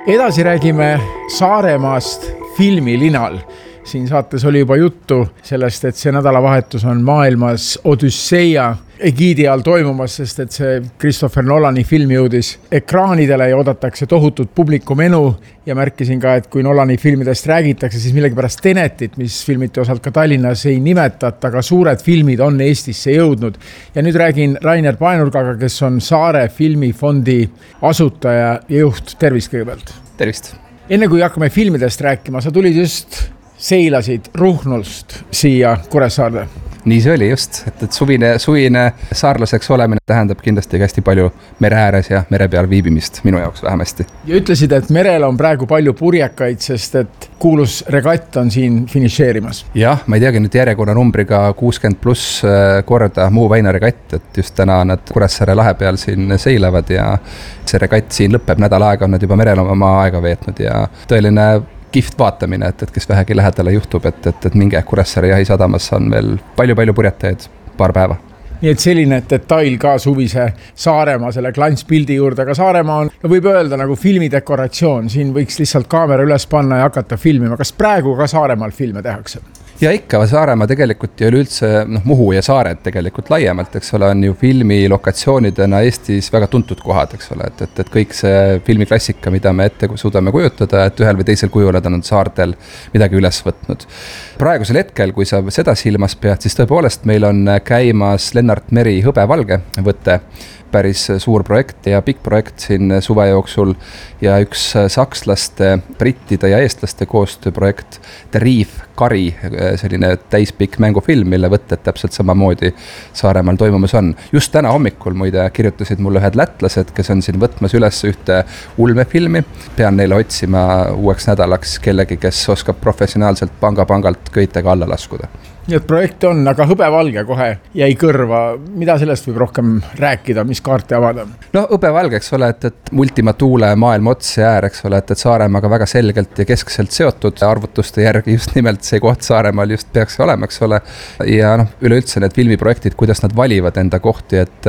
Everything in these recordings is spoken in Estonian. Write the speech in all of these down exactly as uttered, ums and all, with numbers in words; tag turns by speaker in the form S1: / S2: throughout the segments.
S1: Edasi räägime Saaremaast filmilinal. Siin saates oli juba juttu sellest, et see nädalavahetus on maailmas Odüsseia egiidi all toimumas, sest et see Christopher Nolani film jõudis ekraanidele ja oodatakse tohutut publiku menu ja märkisin ka, et kui Nolani filmidest räägitakse, siis millegipärast Tenetit, mis filmiti osalt ka Tallinnas ei nimetata, aga suured filmid on Eestisse jõudnud. Ja nüüd räägin Rainer Paenurgaga, kes on Saare filmifondi asutaja ja juht. Tervist kõigepealt.
S2: Tervist.
S1: Enne kui hakkame filmidest rääkima, sa tulid just seilasid Ruhnulst siia Kuressaarde.
S2: Nii see oli just, et, et suvine, suvine saarlaseks olemine tähendab kindlasti hästi palju mere ääres ja mere peal viibimist, minu jaoks vähemasti.
S1: Ja ütlesid, et merel on praegu palju purjekaid, sest et kuulus regatt on siin finišeerimas.
S2: Jah, ma ei teagi nüüd järjekonna numbriga kuuskümmend pluss korda Muu Väina regatt, et just täna nad Kuressaare lahe peal siin seilavad ja see regatt siin lõpeb nädal aega, on nad juba merel oma aega veetnud ja tõeline kihvt vaatamine, et, et kes vähegi lähedale juhtub, et, et, et minge Kuressaare jahisadamas on veel palju-palju purjetajaid paar päeva.
S1: Nii et selline detail ka suvise Saaremaa selle klantspildi juurde, aga Saaremaa on, no võib öelda nagu filmidekoratsioon, siin võiks lihtsalt kaamera üles panna ja hakata filmima. Kas praegu ka Saaremaal filme tehakse?
S2: Ja ikka, Saaremaa tegelikult ja üleüldse no, Muhu ja Saared tegelikult laiemalt, eks ole, on ju filmi lokatsioonidena Eestis väga tuntud kohad, eks ole, et, et, et kõik see filmiklassika, mida me ette suudame kujutada, et ühel või teisel kujul on saartel midagi üles võtnud. Praegusel hetkel, kui sa seda silmas pead, siis tõepoolest meil on käimas Lennart Meri Hõbevalge võte, päris suur projekt ja pikk projekt siin suve jooksul ja üks sakslaste, brittide ja eestlaste koostööprojekt The Reef Kari, selline täispikk mängufilm, mille võtted täpselt samamoodi Saaremaal toimumas on. Just täna hommikul muide kirjutasid mulle ühed lätlased, kes on siin võtmas üles ühte ulmefilmi. Pean neile otsima uueks nädalaks kellegi, kes oskab professionaalselt panga-pangalt köitega alla laskuda.
S1: Nii et projekt on, aga Hõbevalge kohe jäi kõrva. Mida sellest võib rohkem rääkida, mis kaarte avada?
S2: No Hõbevalge, eks ole, et, et Multima tuule maailma otse äär, eks ole, et, et Saaremaaga väga selgelt ja keskselt seotud arvutuste järgi just nimelt see koht Saaremaal just peaks olema, eks ole. Ja noh, üleüldse need filmiprojektid, kuidas nad valivad enda kohti, et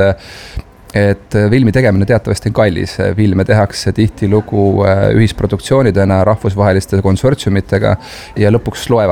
S2: et filmi tegemine teatavasti on kallis. Filme tehakse tihti lugu ühisproduktsioonidena rahvusvaheliste konsortsiumitega ja lõpuks loevad